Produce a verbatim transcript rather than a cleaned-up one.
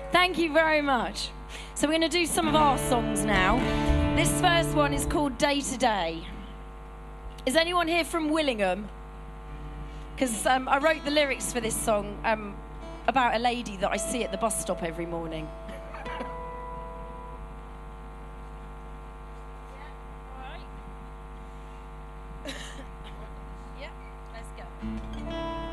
Thank you very much. So we're going to do some of our songs now. This first one is called Day to Day. Is anyone here from Willingham? Because um, I wrote the lyrics for this song um, about a lady that I see at the bus stop every morning.